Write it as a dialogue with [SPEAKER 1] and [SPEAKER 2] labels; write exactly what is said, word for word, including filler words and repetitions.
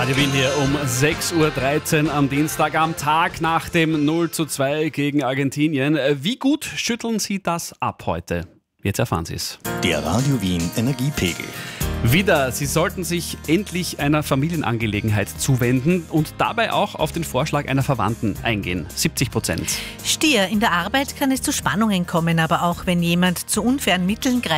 [SPEAKER 1] Radio Wien hier um sechs Uhr dreizehn am Dienstag, am Tag nach dem null zu zwei gegen Argentinien. Wie gut schütteln Sie das ab heute? Jetzt erfahren Sie es.
[SPEAKER 2] Der Radio Wien Energiepegel.
[SPEAKER 1] Wieder, Sie sollten sich endlich einer Familienangelegenheit zuwenden und dabei auch auf den Vorschlag einer Verwandten eingehen. siebzig Prozent.
[SPEAKER 3] Stier, in der Arbeit kann es zu Spannungen kommen, aber auch wenn jemand zu unfairen Mitteln greift,